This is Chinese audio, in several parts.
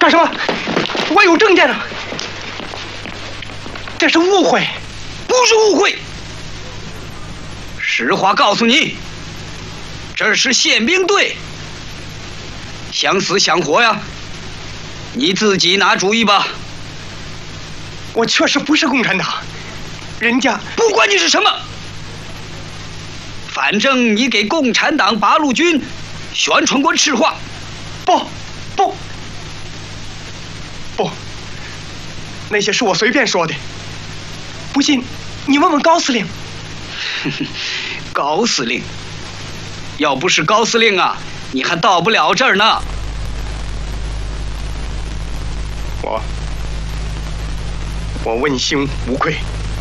什么？我有证件呢。这是误会， 不是误会。实话告诉你，这是宪兵队。想死想活呀，你自己拿主意吧。 我确实不是共产党，人家不管你是什么，反正你给共产党八路军宣传过赤话。 不，那些是我随便说的。不信，你问问高司令。 高司令，要不是高司令啊，你还到不了这儿呢。 我问心无愧。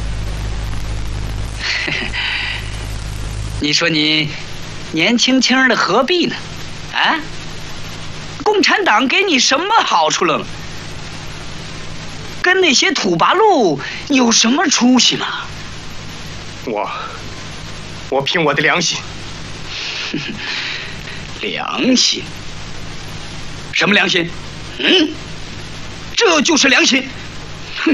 你说你年轻轻的何必呢？啊？共产党给你什么好处了？跟那些土八路有什么出息吗？ 我凭我的良心。 良心？什么良心？这就是良心。哼！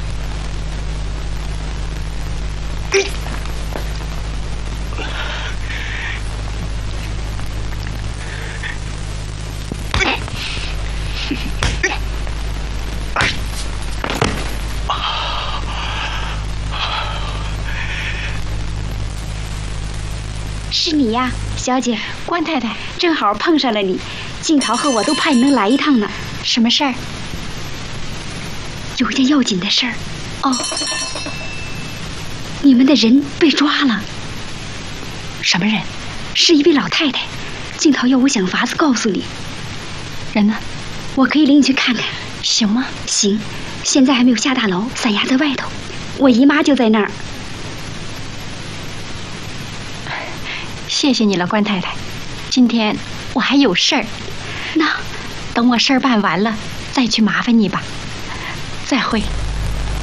是你呀，小姐，关太太，正好碰上了你。静桃和我都盼你能来一趟呢。什么事儿？有件要紧的事儿。哦，你们的人被抓了。什么人？是一位老太太。静桃要我想法子告诉你。人呢？我可以领你去看看，行吗？行，现在还没有下大楼，伞压在外头。我姨妈就在那儿。 谢谢你了，关太太。今天我还有事儿，那等我事儿办完了再去麻烦你吧。再会。